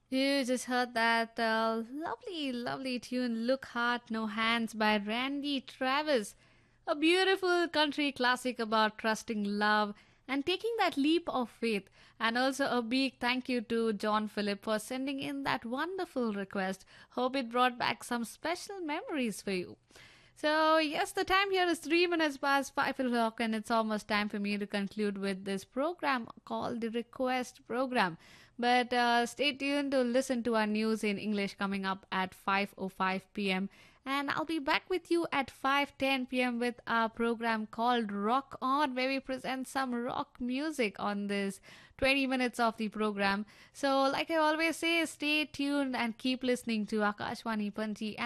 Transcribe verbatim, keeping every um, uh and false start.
You just heard that uh, lovely, lovely tune, Look Heart, No Hands by Randy Travis. A beautiful country classic about trusting love and taking that leap of faith. And also a big thank you to John Phillip for sending in that wonderful request. Hope it brought back some special memories for you. So, yes, the time here is three minutes past five o'clock, and it's almost time for me to conclude with this program called the Request Program. But uh, stay tuned to listen to our news in English coming up at five oh five p m. And I'll be back with you at five ten p m with our program called Rock On, where we present some rock music on this twenty minutes of the program. So, like I always say, stay tuned and keep listening to Akashwani Panji